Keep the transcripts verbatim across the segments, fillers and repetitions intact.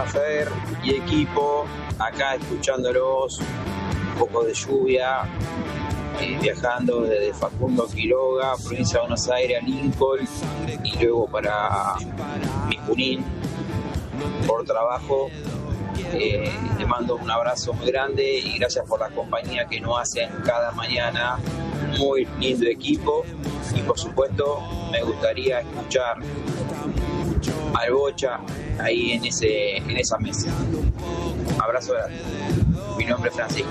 día, Fer y equipo. Acá escuchándolos, un poco de lluvia, eh, viajando desde Facundo Quiroga, provincia de Buenos Aires, a Lincoln, y luego para Junín por trabajo. Eh, le mando un abrazo muy grande y gracias por la compañía que nos hacen cada mañana. Muy lindo equipo, y por supuesto me gustaría escuchar al Bocha ahí en ese en esa mesa. Abrazo grande. Mi nombre es Francisco.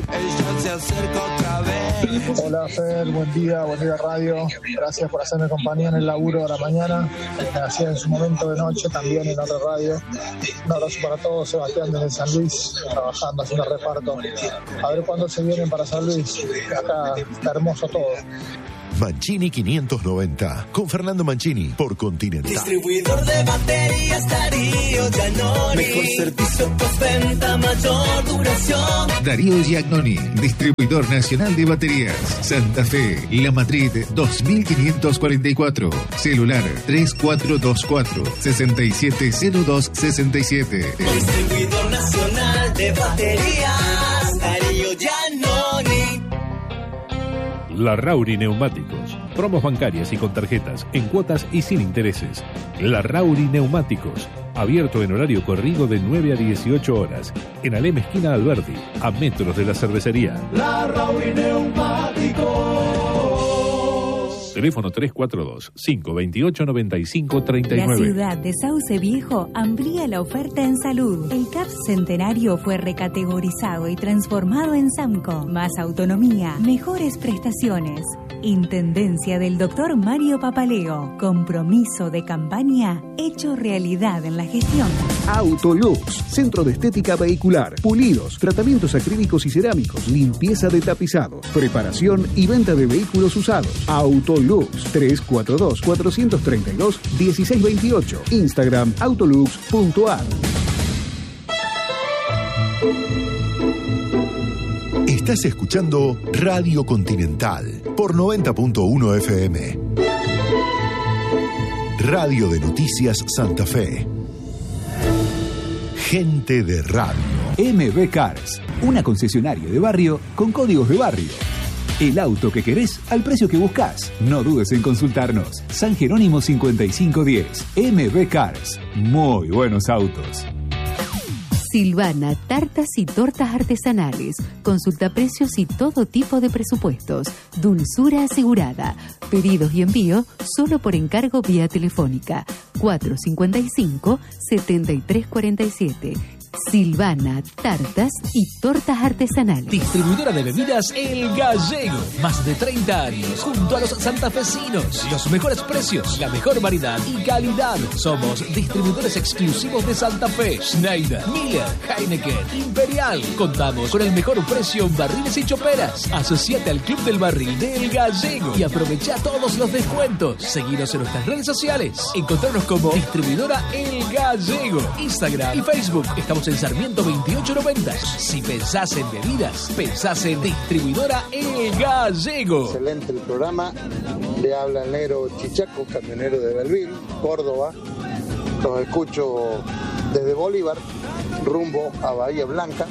Hola Fer, buen día, buen día radio. Gracias por hacerme compañía en el laburo de la mañana. Me hacía en su momento de noche también en otra radio. Un abrazo para todos, Sebastián desde San Luis, trabajando, haciendo reparto. A ver cuándo se vienen para San Luis. Acá está hermoso todo. Mancini quinientos noventa, con Fernando Mancini, por Continental. Distribuidor de baterías Darío Giannoni. Mejor servicio postventa, mayor duración. Darío Giannoni, distribuidor nacional de baterías. Santa Fe, La Madrid dos mil quinientos cuarenta y cuatro. Celular tres cuatro dos cuatro, seis siete cero dos seis siete. Distribuidor nacional de baterías Darío Giannoni. Larrauri Neumáticos. Promos bancarias y con tarjetas, en cuotas y sin intereses. Larrauri Neumáticos. Abierto en horario corrido de nueve a dieciocho horas. En Alem esquina Alberdi, a metros de la cervecería. Larrauri Neumáticos. Teléfono tres cuatro dos, cinco dos ocho, nueve cinco tres nueve. La ciudad de Sauce Viejo amplía la oferta en salud. El C A P Centenario fue recategorizado y transformado en SAMCO. Más autonomía, mejores prestaciones. Intendencia del doctor Mario Papaleo. Compromiso de campaña hecho realidad en la gestión. Autolux, centro de estética vehicular, pulidos, tratamientos acrílicos y cerámicos, limpieza de tapizados, preparación y venta de vehículos usados. Autolux, tres cuatro dos, cuatro tres dos, uno seis dos ocho. Instagram autolux punto a r. Estás escuchando Radio Continental por noventa punto uno F M. Radio de Noticias Santa Fe. Gente de radio. M B Cars, una concesionaria de barrio con códigos de barrio. El auto que querés al precio que buscas. No dudes en consultarnos. San Jerónimo cincuenta y cinco diez. M B Cars. Muy buenos autos. Silvana, tartas y tortas artesanales. Consulta precios y todo tipo de presupuestos. Dulzura asegurada. Pedidos y envío solo por encargo vía telefónica. cuatro cinco cinco, siete tres cuatro siete. Silvana, tartas y tortas artesanales. Distribuidora de bebidas El Gallego. Más de treinta años junto a los santafesinos. Los mejores precios, la mejor variedad y calidad. Somos distribuidores exclusivos de Santa Fe. Schneider, Miller, Heineken, Imperial. Contamos con el mejor precio en barriles y choperas. Asociate al Club del Barril de El Gallego y aprovecha todos los descuentos. Seguinos en nuestras redes sociales. Encontrarnos como Distribuidora El Gallego. Instagram y Facebook. Estamos en Sarmiento veintiocho noventa. Si pensás en bebidas, pensás en Distribuidora El Gallego. Excelente el programa. Le habla el negro Chichaco, camionero de Belville, Córdoba. Los escucho desde Bolívar, rumbo a Bahía Blanca.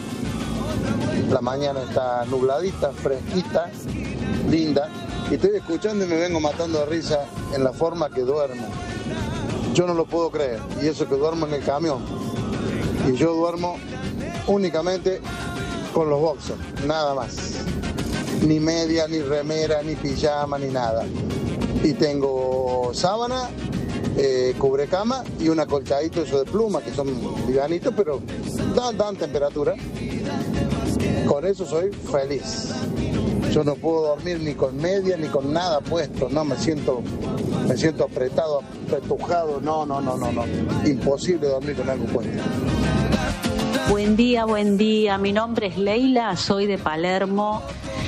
La mañana está nubladita, fresquita, linda. Y estoy escuchando y me vengo matando de risa en la forma que duermo. Yo no lo puedo creer. Y eso que duermo en el camión. Y yo duermo únicamente con los boxers, nada más. Ni media, ni remera, ni pijama, ni nada. Y tengo sábana, eh, cubrecama y un acolchadito eso de pluma, que son livianitos, pero dan, dan temperatura. Con eso soy feliz. Yo no puedo dormir ni con media, ni con nada puesto. No, me siento, me siento apretado, apretujado. No, no, no, no, no. Imposible dormir con algo puesto. Buen día, buen día. Mi nombre es Leila, soy de Palermo.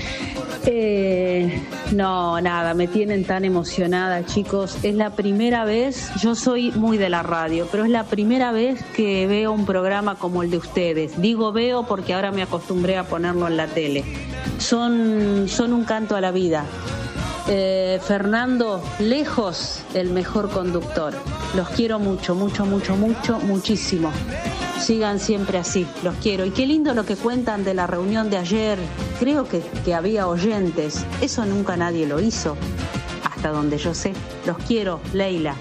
Eh, no, nada, me tienen tan emocionada, chicos. Es la primera vez, yo soy muy de la radio, pero es la primera vez que veo un programa como el de ustedes. Digo veo porque ahora me acostumbré a ponerlo en la tele. Son, son un canto a la vida. Eh, Fernando, lejos el mejor conductor. Los quiero mucho, mucho, mucho, mucho, muchísimo. Sigan siempre así, los quiero. Y qué lindo lo que cuentan de la reunión de ayer. Creo que, que había oyentes. Eso nunca nadie lo hizo, hasta donde yo sé. Los quiero, Leila.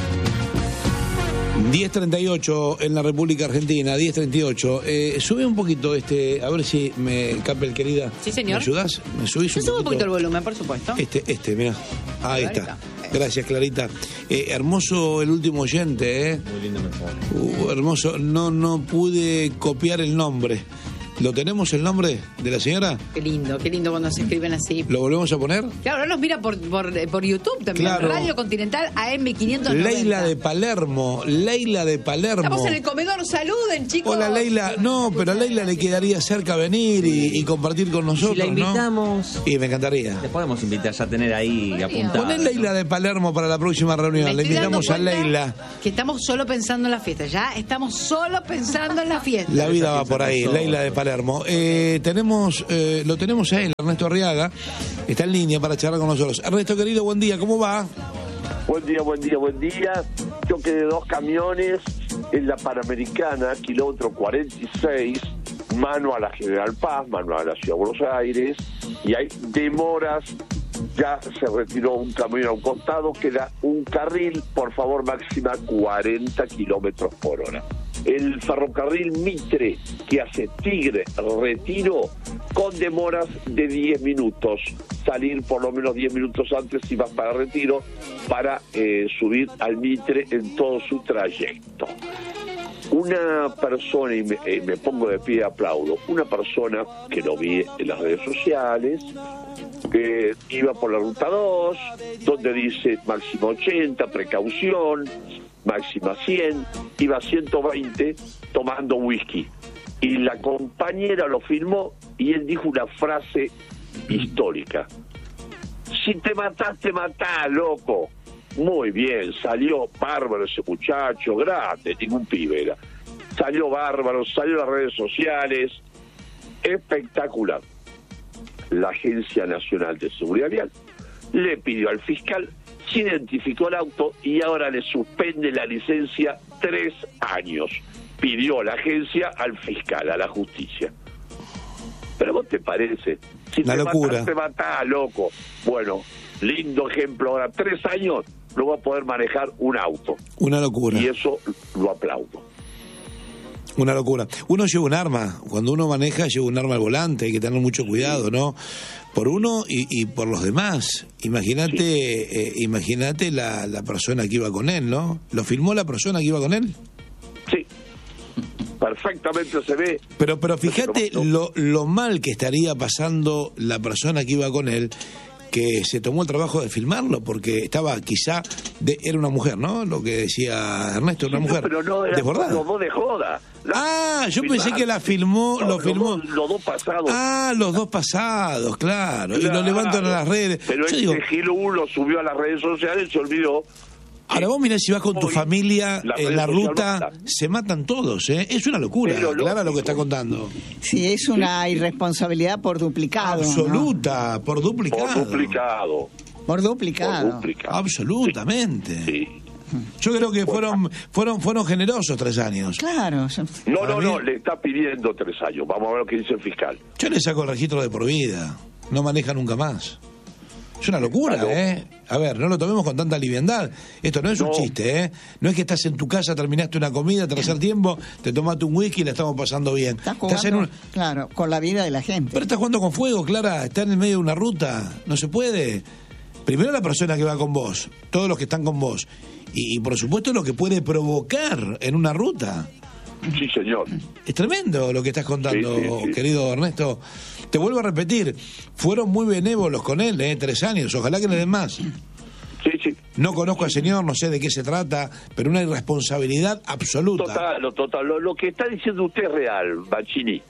diez treinta y ocho en la República Argentina, diez treinta y ocho. Eh, sube un poquito este, a ver si me Capel, querida. Sí, señor. ¿Me ayudás? ¿Me subís un Yo subo poquito? un poquito el volumen, por supuesto. Este, este, mirá. Ahí Clarita. está. Gracias, Clarita. Eh, hermoso el último oyente, ¿eh? Muy lindo mensaje. Uh, hermoso. No, no pude copiar el nombre. ¿Lo tenemos el nombre de la señora? Qué lindo, qué lindo cuando se escriben así. ¿Lo volvemos a poner? Claro, ahora nos mira por, por, por YouTube también. Claro. Radio Continental A M quinientos noventa. Leila de Palermo. Leila de Palermo. Estamos en el comedor, saluden, chicos. Hola, Leila. No, pero a Leila le quedaría cerca venir y, y compartir con nosotros, Si la invitamos. ¿no? Y me encantaría. Le podemos invitar ya a tener ahí apuntada. Poné Leila de Palermo para la próxima reunión. Me Le estoy dando invitamos a cuenta Leila. Que estamos solo pensando en la fiesta. Ya estamos solo pensando en la fiesta. La vida va por ahí. Leila de Palermo. Eh, tenemos, eh, lo tenemos a él, Ernesto Arriaga. Está en línea para charlar con nosotros. Ernesto, querido, buen día. ¿Cómo va? Buen día, buen día, buen día. Choque de dos camiones en la Panamericana, kilómetro cuarenta y seis, mano a la General Paz, mano a la Ciudad de Buenos Aires, y hay demoras. Ya se retiró un camión a un costado, queda un carril, por favor, máxima cuarenta kilómetros por hora. El ferrocarril Mitre, que hace Tigre Retiro, con demoras de diez minutos. Salir por lo menos diez minutos antes si vas para Retiro, para eh, subir al Mitre en todo su trayecto. Una persona, y me, eh, me pongo de pie y aplaudo, una persona que lo vi en las redes sociales, que iba por la ruta dos, donde dice máxima ochenta, precaución, máxima cien, iba a ciento veinte tomando whisky. Y la compañera lo filmó y él dijo una frase histórica: si te matás, te matás, loco. Muy bien, salió bárbaro ese muchacho, grande, ningún pibe era. Salió bárbaro, salió a las redes sociales, espectacular. La Agencia Nacional de Seguridad Vial le pidió al fiscal, se identificó el auto y ahora le suspende la licencia tres años. Pidió la agencia al fiscal, a la justicia. ¿Pero vos te parece? Si Una te locura. matás, te matás, loco. Bueno, lindo ejemplo. Ahora, tres años no va a poder manejar un auto. Una locura. Y eso lo aplaudo. Una locura. Uno lleva un arma. Cuando uno maneja, lleva un arma al volante. Hay que tener mucho cuidado, ¿no? Por uno y, y por los demás. Imagínate, sí. eh, imagínate la, la persona que iba con él, ¿no? ¿Lo filmó la persona que iba con él? Sí. Perfectamente se ve. Pero, pero fíjate lo, lo mal que estaría pasando la persona que iba con él, que se tomó el trabajo de filmarlo, porque estaba quizá, de, era una mujer, ¿no? Lo que decía Ernesto, una Sí, mujer no, pero no era desbordada. los dos de joda. La- Ah, yo filmar. pensé que la filmó, No, lo los filmó. dos- Los dos pasados. Ah, los dos pasados, claro. Y lo Claro. levantan a las redes. Pero Yo este digo, Gilo uno lo subió a las redes sociales y se olvidó. ahora vos mirá si vas con tu Hoy, familia la en red la social ruta, mata. se matan todos, ¿eh? Es una locura, Pero Clara, lo que está contando. Sí, es una irresponsabilidad por duplicado. ¿no? Absoluta, por duplicado. Por duplicado. Por duplicado. Por duplicado. Absolutamente. Sí. Yo creo que fueron fueron fueron generosos tres años. Claro. No, Para no, mí- no, le está pidiendo tres años. Vamos a ver lo que dice el fiscal. Yo le saco el registro de por vida. No maneja nunca más. Es una locura, Claro. ¿eh? A ver, no lo tomemos con tanta liviandad. Esto no es un No. chiste, ¿eh? No es que estás en tu casa, terminaste una comida, tercer tiempo, te tomaste un whisky y la estamos pasando bien. Estás Estás en jugando, un... claro, con la vida de la gente. Pero estás jugando con fuego, Clara. Está en el medio de una ruta. No se puede. Primero la persona que va con vos, todos los que están con vos. Y, y por supuesto lo que puede provocar en una ruta. Sí, señor. Es tremendo lo que estás contando, Sí, sí, sí. querido Ernesto. Te vuelvo a repetir, fueron muy benévolos con él, ¿eh? Tres años, ojalá que le den más. Sí, sí. No conozco al señor, no sé de qué se trata, pero una irresponsabilidad absoluta. Total, lo, total. Lo, lo que está diciendo usted es real, Bacini.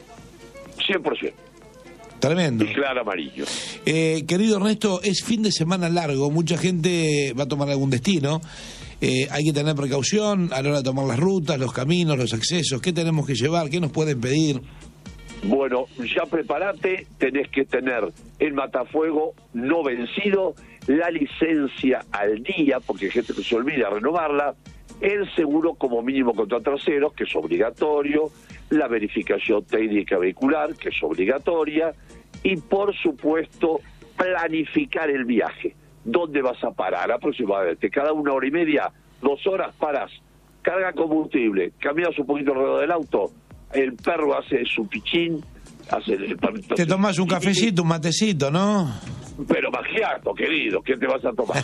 cien por ciento. Tremendo. Y Clara Amarillo. Eh, querido Ernesto, es fin de semana largo, mucha gente va a tomar algún destino. Eh, hay que tener precaución a la hora de tomar las rutas, los caminos, los accesos. ¿Qué tenemos que llevar? ¿Qué nos pueden pedir? Bueno, ya prepárate, tenés que tener el matafuego no vencido, la licencia al día, porque hay gente que se olvida renovarla, el seguro como mínimo contra terceros, que es obligatorio, la verificación técnica vehicular, que es obligatoria, y por supuesto planificar el viaje. ¿Dónde vas a parar? Aproximadamente cada una hora y media, dos horas paras, carga combustible, caminas un poquito alrededor del auto, el perro hace su pichín, hace el perrito. Te tomas un cafecito, un matecito, ¿no? Pero macchiato, querido, ¿qué te vas a tomar?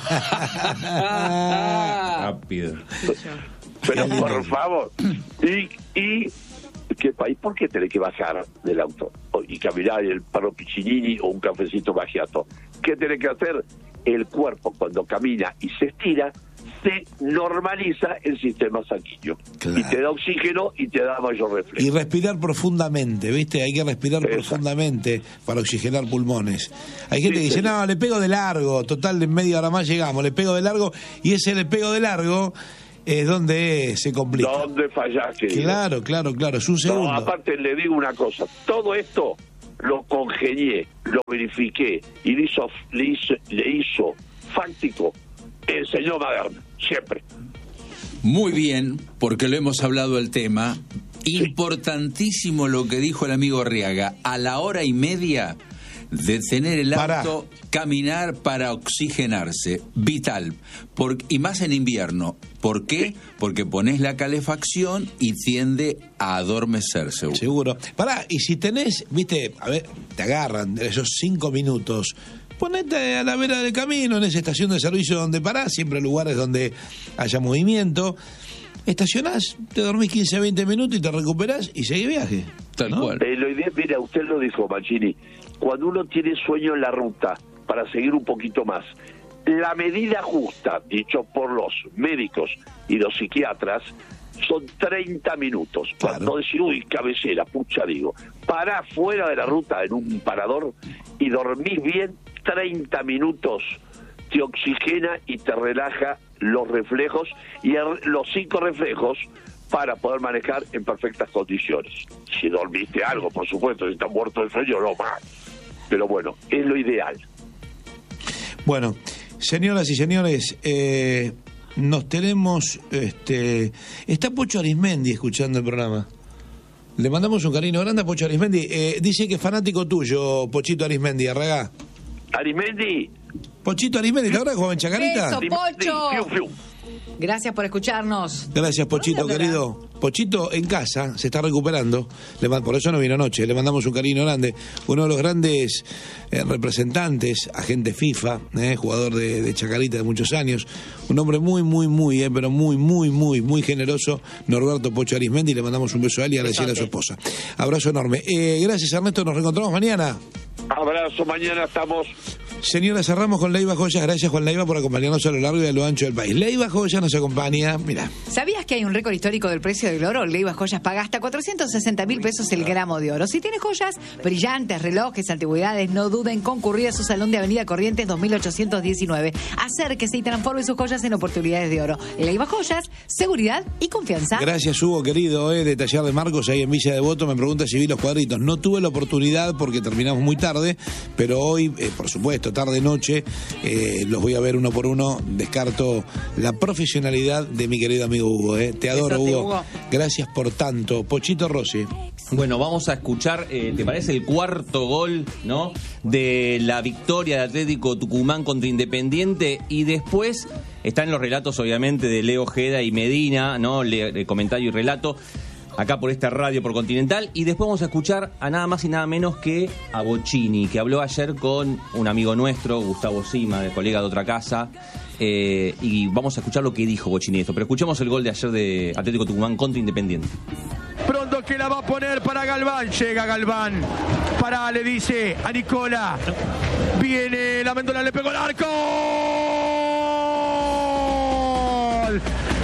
Rápido. Pero por favor. Y, y ¿qué país? ¿Por qué tenés que bajar del auto y caminar el perro Piccinini o un cafecito macchiato? ¿Qué tenés que hacer? El cuerpo, cuando camina y se estira, se normaliza el sistema sanguíneo. Claro. Y te da oxígeno y te da mayor reflejo. Y respirar profundamente, ¿viste? Hay que respirar Exacto. profundamente para oxigenar pulmones. Hay gente sí, que dice, sí. no, le pego de largo, total, en media hora más llegamos, le pego de largo, y ese le pego de largo es donde se complica. ¿Dónde fallás, querido? Claro, claro, claro, es un segundo. No, aparte le digo una cosa, todo esto lo congenié, lo verifiqué y le hizo, le hizo, le hizo fáctico el señor Maderna, siempre. Muy bien, porque lo hemos hablado del tema. Sí. Importantísimo lo que dijo el amigo Arriaga. A la hora y media de tener el Pará. auto, caminar para oxigenarse. Vital. Por, y más en invierno. ¿Por qué? Porque pones la calefacción y tiende a adormecerse. Seguro. Pará, y si tenés, viste, a ver, te agarran de esos cinco minutos, ponete a la vera del camino, en esa estación de servicio donde parás, siempre lugares donde haya movimiento. Estacionás, te dormís quince a veinte minutos y te recuperás y seguís viaje. Tal ¿no? cual. Eh, lo idea, mira, usted lo dijo, Mancini, cuando uno tiene sueño en la ruta para seguir un poquito más, la medida justa, dicho por los médicos y los psiquiatras, son treinta minutos. Claro. Cuando decís, uy, cabecera, pucha, digo, pará fuera de la ruta en un parador y dormís bien, treinta minutos te oxigena y te relaja los reflejos y el, los cinco reflejos para poder manejar en perfectas condiciones. Si dormiste algo, por supuesto, si estás muerto de sueño, no más. Pero bueno, es lo ideal. Bueno, señoras y señores, eh, nos tenemos... este está Pocho Arismendi escuchando el programa. Le mandamos un cariño grande a Pocho Arismendi. Eh, dice que es fanático tuyo, Pochito Arismendi, Arragá. Arismendi. Pochito Arismendi, ¿te acuerdas de joven Chacarita? Beso, Pocho. Gracias por escucharnos. Gracias, Pochito, querido. Pochito en casa, se está recuperando. Le, por eso no vino anoche. Le mandamos un cariño grande. Uno de los grandes eh, representantes, agente FIFA, eh, jugador de, de Chacarita de muchos años. Un hombre muy, muy, muy, eh, pero muy, muy, muy, muy generoso. Norberto Pocho Arismendi. Le mandamos un beso a él y a a su esposa. Abrazo enorme. Eh, gracias, Ernesto. Nos reencontramos mañana. Abrazo, mañana estamos. Señora, cerramos con Leiva Joyas. Gracias, Juan Leiva, por acompañarnos a lo largo y a lo ancho del país. Leiva Joyas nos acompaña, mira. ¿Sabías que hay un récord histórico del precio del oro? Leiva Joyas paga hasta cuatrocientos sesenta mil pesos el gramo de oro. Si tienes joyas brillantes, relojes, antigüedades, no duden en concurrir a su salón de Avenida Corrientes dos mil ochocientos diecinueve. Acérquese y transforme sus joyas en oportunidades de oro. Leiva Joyas, seguridad y confianza. Gracias, Hugo, querido, eh, de Taller de Marcos, ahí en Villa Devoto. Me pregunta si vi los cuadritos. No tuve la oportunidad porque terminamos muy tarde, pero hoy, eh, por supuesto, tarde noche, eh, los voy a ver uno por uno. Descarto la profesionalidad de mi querido amigo Hugo. Eh. Te adoro, Hugo. Hugo. Gracias por tanto. Pochito Rossi. Bueno, vamos a escuchar, eh, ¿te parece el cuarto gol, no? De la victoria de Atlético Tucumán contra Independiente, y después están los relatos, obviamente, de Leo Ojeda y Medina, ¿no? Le, le comentario y relato acá por esta radio, por Continental, y después vamos a escuchar a nada más y nada menos que a Bocchini, que habló ayer con un amigo nuestro, Gustavo Sima, el colega de otra casa, eh, y vamos a escuchar lo que dijo Bocchini de esto. Pero escuchemos el gol de ayer de Atlético Tucumán contra Independiente. Pronto que la va a poner para Galván, llega Galván, para, le dice a Nicola, viene la Mendola, le pegó el arco, ¡gol!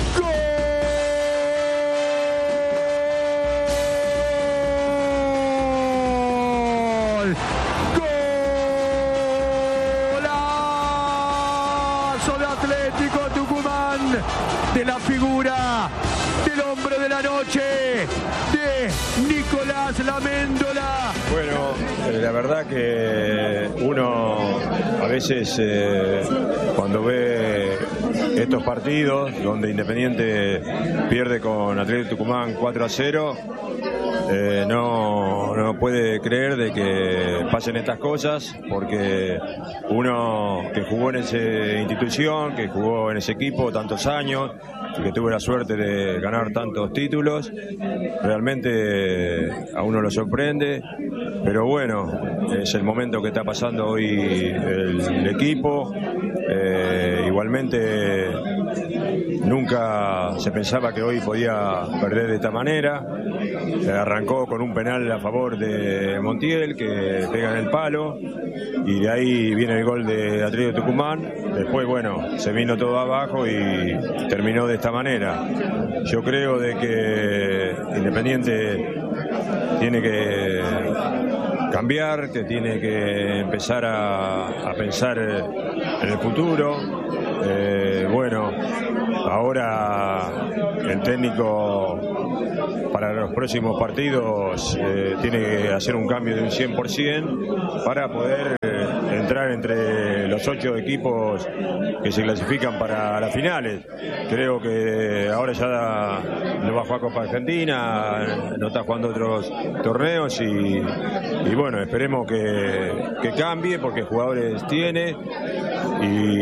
De la figura del hombre de la noche, de Nicolás Laméndola. Bueno, eh, la verdad que uno a veces eh, cuando ve estos partidos donde Independiente pierde con Atlético Tucumán cuatro a cero, eh, no, no puede creer de que pasen estas cosas, porque uno que jugó en esa institución, que jugó en ese equipo tantos años, que tuve la suerte de ganar tantos títulos, realmente a uno lo sorprende, pero bueno, es el momento que está pasando hoy el, el equipo. Eh, igualmente nunca se pensaba que hoy podía perder de esta manera. Eh, arrancó con un penal a favor de Montiel que pega en el palo, y de ahí viene el gol de Atlético Tucumán. Después, bueno, se vino todo abajo y terminó de esta manera. Yo creo de que Independiente tiene que cambiar, que tiene que empezar a, a pensar en el futuro. Eh, bueno, ahora el técnico para los próximos partidos eh, tiene que hacer un cambio de un cien por ciento para poder eh, entrar entre los ocho equipos que se clasifican para las finales. Creo que ahora ya no va a jugar Copa Argentina, no está jugando otros torneos y, y bueno, esperemos que, que cambie, porque jugadores tiene y